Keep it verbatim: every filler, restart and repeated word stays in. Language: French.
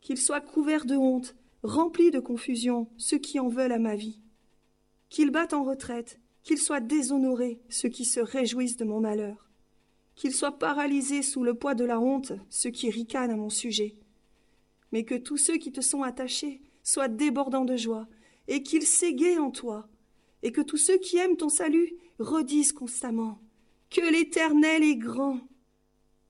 Qu'ils soient couverts de honte, remplis de confusion, ceux qui en veulent à ma vie. Qu'ils battent en retraite, qu'ils soient déshonorés, ceux qui se réjouissent de mon malheur. Qu'ils soient paralysés sous le poids de la honte, ceux qui ricanent à mon sujet. Mais que tous ceux qui te sont attachés soient débordants de joie, et qu'ils s'égaient en toi, et que tous ceux qui aiment ton salut redisent constamment que l'Éternel est grand.